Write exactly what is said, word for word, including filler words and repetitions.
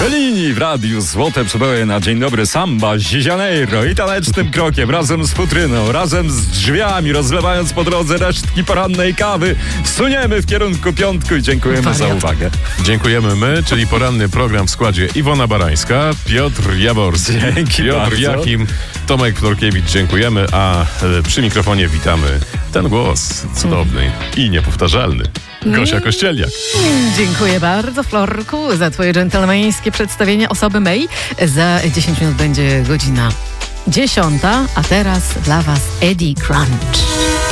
Bellini w radiu Złote Przyboje na Dzień Dobry Samba z Janeiro i tanecznym krokiem razem z futryną, razem z drzwiami, rozlewając po drodze resztki porannej kawy, suniemy w kierunku piątku i dziękujemy za uwagę. Dziękujemy my, czyli poranny program w składzie Iwona Barańska, Piotr Jaworski, Dzięki Piotr bardzo. Jachim, Tomek Florkiewicz, dziękujemy, a e, przy mikrofonie witamy ten głos cudowny i niepowtarzalny. Gosia Kościelniak. Dziękuję bardzo, Florku, za twoje dżentelmeńskie przedstawienie osoby May. Za dziesięć minut będzie godzina dziesiąta, a teraz dla was Eddie Crunch.